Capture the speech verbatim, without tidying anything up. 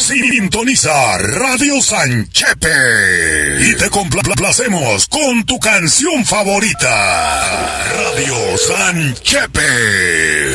Sintoniza Radio Sanchepe y te complacemos con tu canción favorita. Radio Sanchepe.